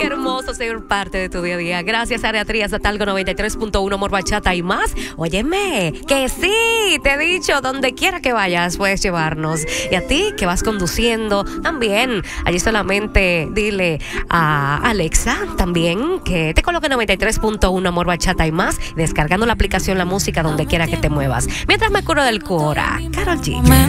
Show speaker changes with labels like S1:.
S1: Qué hermoso ser parte de tu día a día. Gracias, Área Trías, Talgo 93.1, Amor, Bachata y más. Óyeme, que sí, te he dicho, donde quiera que vayas puedes llevarnos. Y a ti que vas conduciendo, también. Allí solamente dile a Alexa también que te coloque 93.1, Amor, Bachata y más, descargando la aplicación La Música donde quiera que te muevas. Mientras me curo del Cora, Karol G.